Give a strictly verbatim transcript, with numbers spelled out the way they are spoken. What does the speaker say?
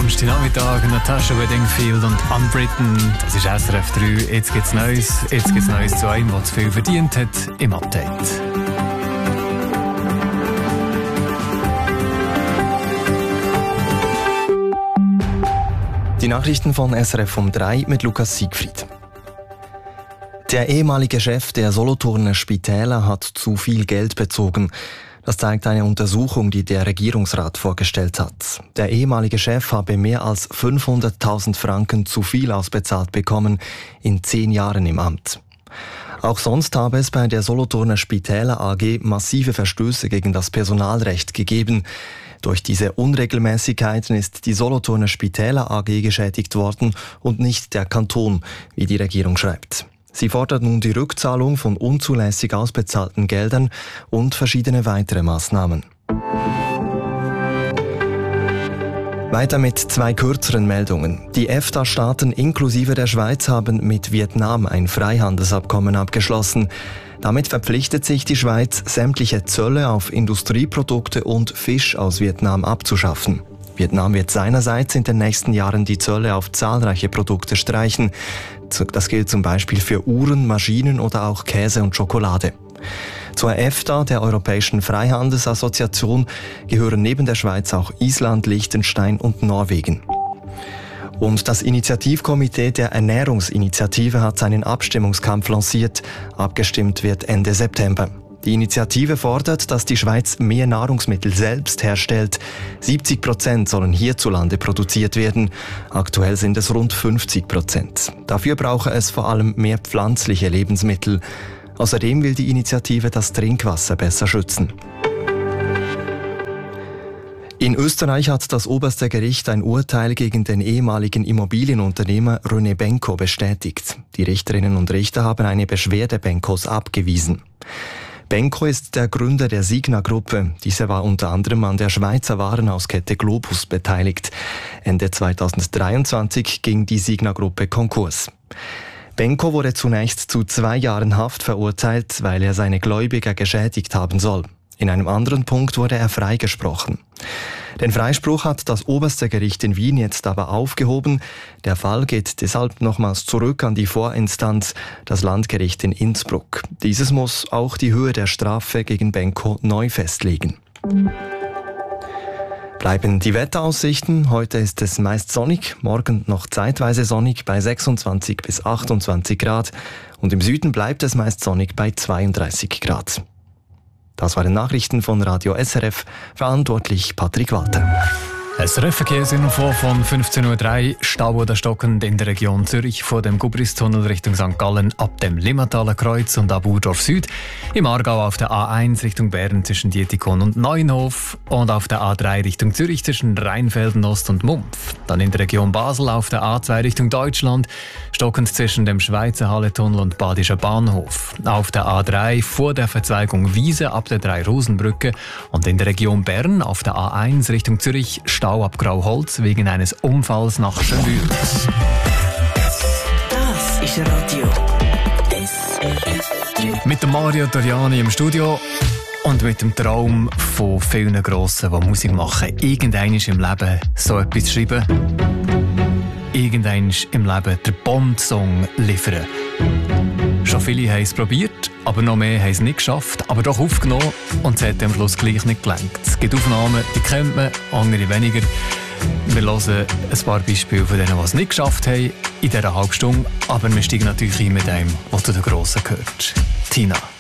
Donnerstagnachmittag, Natasha Bedingfield und Unwritten. Das ist S R F drei. Jetzt gibt's Neues. Jetzt gibt's Neues zu einem, der zu viel verdient hat, im Update. Die Nachrichten von S R F um drei mit Lukas Siegfried. Der ehemalige Chef der Solothurner Spitäler hat zu viel Geld bezogen. Das zeigt eine Untersuchung, die der Regierungsrat vorgestellt hat. Der ehemalige Chef habe mehr als fünfhunderttausend Franken zu viel ausbezahlt bekommen in zehn Jahren im Amt. Auch sonst habe es bei der Solothurner Spitäler A G massive Verstöße gegen das Personalrecht gegeben. Durch diese Unregelmäßigkeiten ist die Solothurner Spitäler A G geschädigt worden und nicht der Kanton, wie die Regierung schreibt. Sie fordert nun die Rückzahlung von unzulässig ausbezahlten Geldern und verschiedene weitere Maßnahmen. Weiter mit zwei kürzeren Meldungen. Die EFTA-Staaten inklusive der Schweiz haben mit Vietnam ein Freihandelsabkommen abgeschlossen. Damit verpflichtet sich die Schweiz, sämtliche Zölle auf Industrieprodukte und Fisch aus Vietnam abzuschaffen. Vietnam wird seinerseits in den nächsten Jahren die Zölle auf zahlreiche Produkte streichen. Das gilt zum Beispiel für Uhren, Maschinen oder auch Käse und Schokolade. Zur EFTA, der Europäischen Freihandelsassoziation, gehören neben der Schweiz auch Island, Liechtenstein und Norwegen. Und das Initiativkomitee der Ernährungsinitiative hat seinen Abstimmungskampf lanciert. Abgestimmt wird Ende September. Die Initiative fordert, dass die Schweiz mehr Nahrungsmittel selbst herstellt. siebzig Prozent sollen hierzulande produziert werden. Aktuell sind es rund fünfzig Prozent. Dafür brauche es vor allem mehr pflanzliche Lebensmittel. Außerdem will die Initiative das Trinkwasser besser schützen. In Österreich hat das oberste Gericht ein Urteil gegen den ehemaligen Immobilienunternehmer René Benko bestätigt. Die Richterinnen und Richter haben eine Beschwerde Benkos abgewiesen. Benko ist der Gründer der Signa-Gruppe. Diese war unter anderem an der Schweizer Warenhauskette Globus beteiligt. Ende zweitausenddreiundzwanzig ging die Signa-Gruppe Konkurs. Benko wurde zunächst zu zwei Jahren Haft verurteilt, weil er seine Gläubiger geschädigt haben soll. In einem anderen Punkt wurde er freigesprochen. Den Freispruch hat das oberste Gericht in Wien jetzt aber aufgehoben. Der Fall geht deshalb nochmals zurück an die Vorinstanz, das Landgericht in Innsbruck. Dieses muss auch die Höhe der Strafe gegen Benko neu festlegen. Bleiben die Wetteraussichten. Heute ist es meist sonnig, morgen noch zeitweise sonnig bei sechsundzwanzig bis achtundzwanzig Grad und im Süden bleibt es meist sonnig bei zweiunddreißig Grad. Das waren Nachrichten von Radio S R F, verantwortlich Patrick Walter. S R F-Verkehrsinfo von fünfzehn Uhr drei. Stau oder stockend in der Region Zürich vor dem Gubristunnel Richtung Sankt Gallen ab dem Limmataler Kreuz und ab Urdorf Süd. Im Aargau auf der A eins Richtung Bern zwischen Dietikon und Neuenhof und auf der A drei Richtung Zürich zwischen Rheinfelden Ost und Mumpf. Dann in der Region Basel auf der A zwei Richtung Deutschland, stockend zwischen dem Schweizer Halletunnel und Badischer Bahnhof. Auf der A drei vor der Verzweigung Wiese ab der Drei-Rosen-Brücke und in der Region Bern auf der A eins Richtung Zürich Stau ab Grauholz wegen eines Unfalls nach Schönbühl. Das ist Radio S R F. Mit dem Mario Toriani im Studio und mit dem Traum von vielen Grossen, die Musik machen, irgendwann im Leben so etwas schreiben, irgendwann im Leben den Bond-Song liefern. Schon viele haben es probiert, aber noch mehr haben es nicht geschafft, aber doch aufgenommen und es hat am Schluss gleich nicht gelangt. Es gibt Aufnahmen, die kennt man, andere weniger. Wir hören ein paar Beispiele von denen, die es nicht geschafft haben in dieser halben Stunde, aber wir steigen natürlich ein mit dem, was zu den Grossen gehört. Tina.